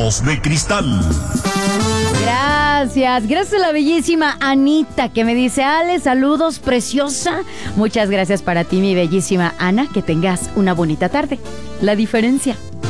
Ojos de Cristal. Gracias a la bellísima Anita que me dice: Ale, saludos, preciosa. Muchas gracias para ti, mi bellísima Ana, que tengas una bonita tarde. La diferencia.